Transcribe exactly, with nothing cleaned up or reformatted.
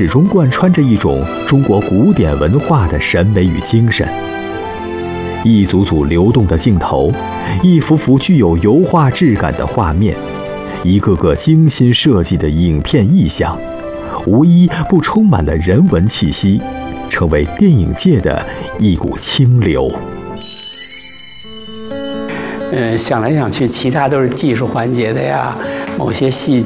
始终贯穿着一种中国古典文化的审美与精神。一组组流动的镜头，一幅幅具有油画质感的画面，一个个精心设计的影片意象，无一不充满了人文气息，成为电影界的一股清流。 嗯，想来想去，其他都是技术环节的呀，某些细